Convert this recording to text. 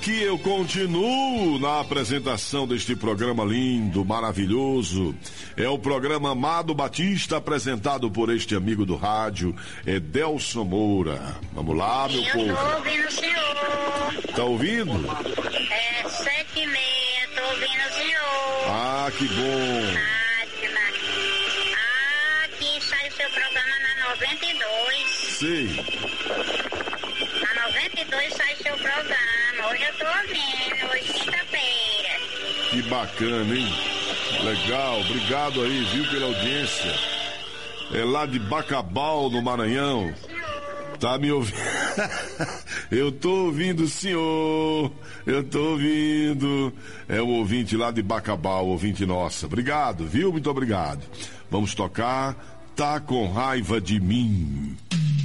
Que eu continuo na apresentação deste programa lindo, maravilhoso. É o programa Amado Batista, apresentado por este amigo do rádio, Edelson Moura. Vamos lá, meu povo. Eu tô ouvindo o senhor. Tá ouvindo? É 7h30, tô ouvindo o senhor. Ah, que bom. Aqui sai o seu programa na 92. Sei. Na 92 sai seu programa. Hoje eu tô ouvindo, hoje quinta-feira. Que bacana, hein? Legal, obrigado aí, viu, pela audiência. É lá de Bacabal, no Maranhão. Tá me ouvindo? Eu tô ouvindo, senhor. Eu tô ouvindo. É o ouvinte lá de Bacabal, ouvinte nossa. Obrigado, viu? Muito obrigado. Vamos tocar Tá Com Raiva de Mim.